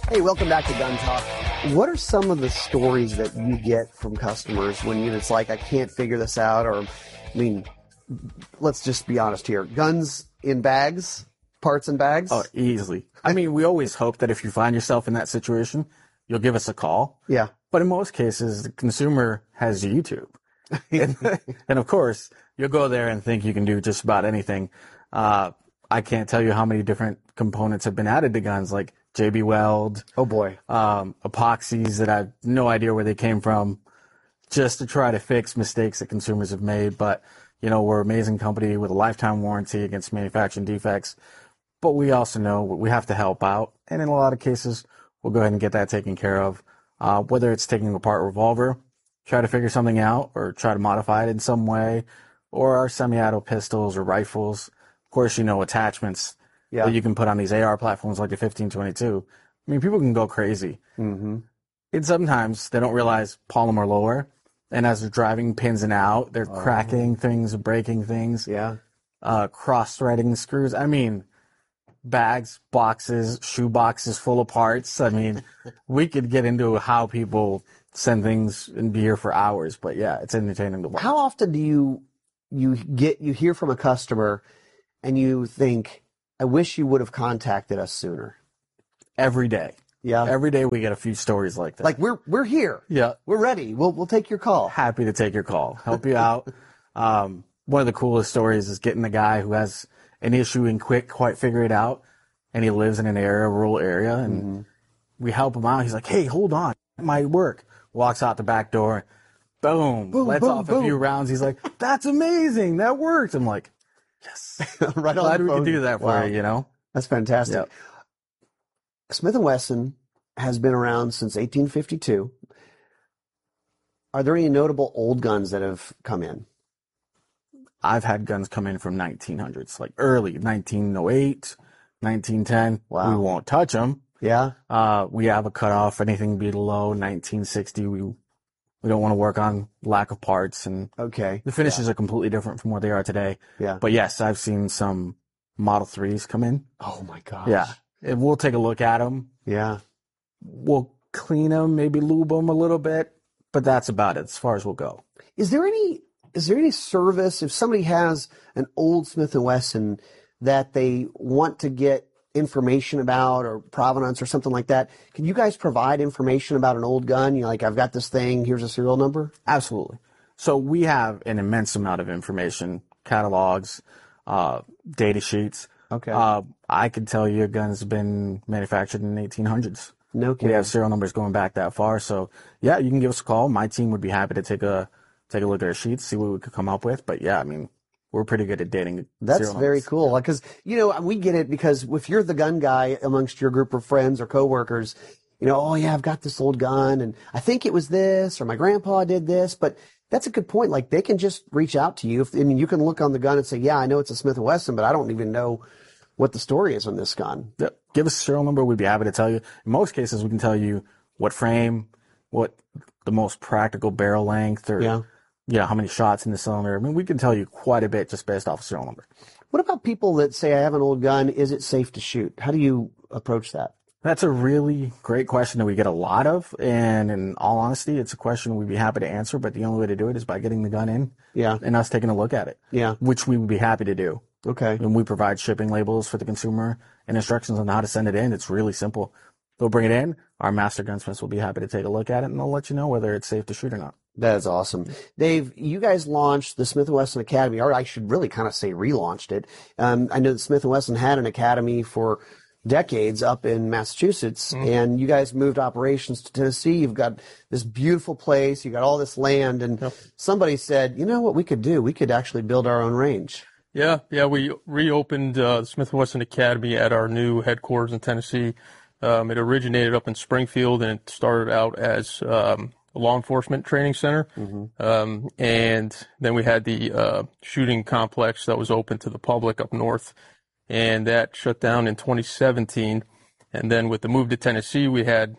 Hey, welcome back to Gun Talk. What are some of the stories that you get from customers when it's like, I can't figure this out? Or, let's just be honest here. Guns in bags, parts in bags? Oh, easily. We always hope that if you find yourself in that situation, you'll give us a call. Yeah. But in most cases, the consumer has YouTube. and of course, you'll go there and think you can do just about anything. I can't tell you how many different components have been added to guns, like JB Weld. Oh, boy. Epoxies that I have no idea where they came from, just to try to fix mistakes that consumers have made. But, we're an amazing company with a lifetime warranty against manufacturing defects. But we also know we have to help out. And in a lot of cases, we'll go ahead and get that taken care of. Whether it's taking apart a revolver, try to figure something out, or try to modify it in some way, or our semi-auto pistols or rifles. Of course, attachments that you can put on these AR platforms like the 1522. People can go crazy. Mm-hmm. And sometimes they don't realize polymer lower. And as they're driving pins and out, they're cracking things, breaking things. Yeah. Cross-threading screws. Bags, boxes, shoe boxes full of parts. We could get into how people send things and be here for hours. But yeah, it's entertaining to watch. How often do you hear from a customer and you think, I wish you would have contacted us sooner? Every day. Yeah. Every day we get a few stories like that. Like, we're here. Yeah. We're ready. We'll take your call. Happy to take your call. Help you out. One of the coolest stories is getting the guy who has an issue and quite figure it out. And he lives in an rural area, and we help him out. He's like, hey, hold on. It might work. Walks out the back door. Boom. Lets off a few rounds. He's like, that's amazing. That worked. I'm like, yes. Right on Glad the we phone. could do that for you, That's fantastic. Yep. Smith & Wesson has been around since 1852. Are there any notable old guns that have come in? I've had guns come in from 1900s, like early 1908, 1910. Wow. We won't touch them. Yeah. We have a cutoff. Anything below 1960, we don't want to work on lack of parts, and Okay. the finishes are completely different from what they are today. Yeah. But yes, I've seen some Model 3s come in. Oh my gosh. Yeah. And we'll take a look at them. Yeah. We'll clean them, maybe lube them a little bit, but that's about it as far as we'll go. Is there any service if somebody has an old Smith & Wesson that they want to get information about, or provenance or something like that? Can you guys provide information about an old gun? You're like, I've got this thing, here's a serial number? Absolutely. So we have an immense amount of information, catalogs, data sheets. Okay. I could tell you a gun's been manufactured in the 1800s. No kidding. We have serial numbers going back that far. So yeah, you can give us a call. My team would be happy to take a look at our sheets, see what we could come up with. But yeah, we're pretty good at dating. That's very cool. Because, we get it, because if you're the gun guy amongst your group of friends or coworkers, oh yeah, I've got this old gun and I think it was this, or my grandpa did this. But that's a good point. Like, they can just reach out to you. You can look on the gun and say, yeah, I know it's a Smith & Wesson, but I don't even know what the story is on this gun. Yep. Give us a serial number. We'd be happy to tell you. In most cases, we can tell you what frame, what the most practical barrel length, or how many shots in the cylinder. We can tell you quite a bit just based off a serial number. What about people that say, I have an old gun, is it safe to shoot? How do you approach that? That's a really great question that we get a lot of. And in all honesty, it's a question we'd be happy to answer, but the only way to do it is by getting the gun in and us taking a look at it. Yeah. Which we would be happy to do. Okay. And we provide shipping labels for the consumer and instructions on how to send it in. It's really simple. They'll bring it in. Our master gunsmiths will be happy to take a look at it, and they'll let you know whether it's safe to shoot or not. That is awesome. Dave, you guys launched the Smith & Wesson Academy, or I should really kind of say relaunched it. I know that Smith & Wesson had an academy for decades up in Massachusetts, and you guys moved operations to Tennessee. You've got this beautiful place. You got all this land, and somebody said, you know what we could do? We could actually build our own range. Yeah, we reopened the Smith & Wesson Academy at our new headquarters in Tennessee. It originated up in Springfield, and it started out as a law enforcement training center. And then we had the shooting complex that was open to the public up north, and that shut down in 2017. And then with the move to Tennessee, we had,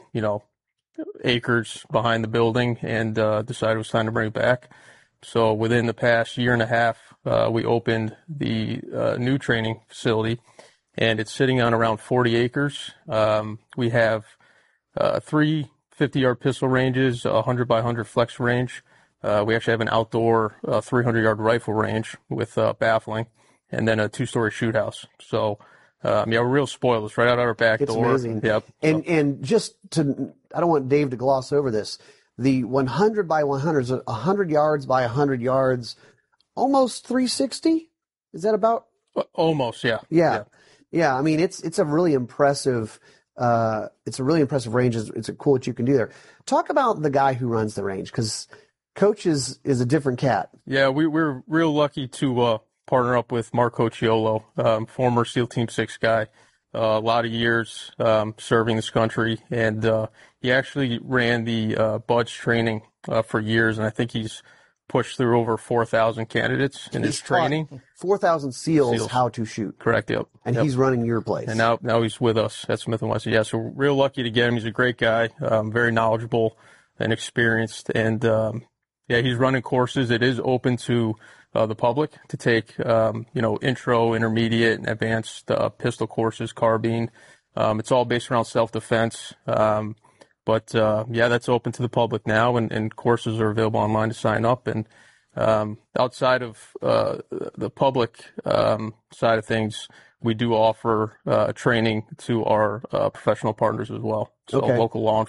acres behind the building, and decided it was time to bring it back. So within the past year and a half, we opened the new training facility, and it's sitting on around 40 acres. We have 3 50-yard pistol ranges, a 100 by 100 flex range. We actually have an outdoor 300-yard rifle range with baffling, and then a 2-story shoot house. So, yeah, we're real spoiled. It's right out our back door. It's amazing. Yep. And just to, I don't want Dave to gloss over this. The 100 by 100 is 100 yards by 100 yards, almost 360. Is that about? Almost, yeah. Yeah. I mean, it's a really impressive. It's a really impressive range. It's cool what you can do there. Talk about the guy who runs the range, because Coach is a different cat. Yeah, we're real lucky to partner up with Mark Cocciolo, former SEAL Team 6 guy, a lot of years serving this country, and he actually ran the BUD/S training for years, and I think he's pushed through over 4,000 candidates in his training. 4,000 SEALs how to shoot. Correct, yep. And he's running your place. And now he's with us at Smith & Wesson. Yeah, so we're real lucky to get him. He's a great guy, very knowledgeable and experienced, and yeah, he's running courses. It is open to the public to take, intro, intermediate, and advanced pistol courses, carbine. It's all based around self-defense. But that's open to the public now, and courses are available online to sign up. And outside of the public side of things, we do offer training to our professional partners as well. So local law